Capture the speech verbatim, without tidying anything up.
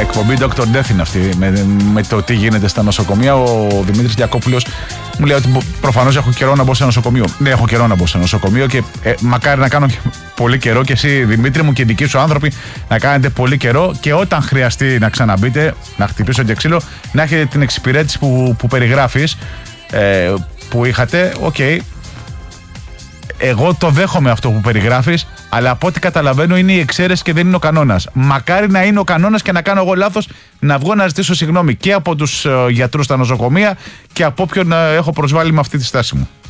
εκπομπή Doctor Death είναι αυτή, με, με το τι γίνεται στα νοσοκομεία. Ο Δημήτρης Γιακόπουλος μου λέει ότι προφανώς έχω καιρό να μπω σε νοσοκομείο. Ναι, έχω καιρό να μπω σε νοσοκομείο και ε, μακάρι να κάνω πολύ καιρό και εσύ, Δημήτρη μου, και οι δικοί σου άνθρωποι να κάνετε πολύ καιρό και όταν χρειαστεί να ξαναμπείτε, να χτυπήσω και ξύλο, να έχετε την εξυπηρέτηση που, που περιγράφεις, ε, που είχατε. Οκ. Okay. Εγώ το δέχομαι αυτό που περιγράφεις, αλλά από ό,τι καταλαβαίνω είναι η εξαίρεση και δεν είναι ο κανόνας. Μακάρι να είναι ο κανόνας και να κάνω εγώ λάθος, να βγω να ζητήσω συγγνώμη και από τους γιατρούς στα νοσοκομεία και από όποιον έχω προσβάλει με αυτή τη στάση μου.